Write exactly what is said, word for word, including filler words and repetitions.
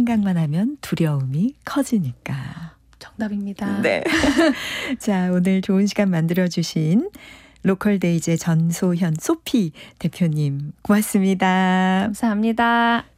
생각만 하면 두려움이 커지니까. 정답입니다. 네. 자, 오늘 좋은 시간 만들어주신 로컬데이즈의 전소현 소피 대표님 고맙습니다. 감사합니다.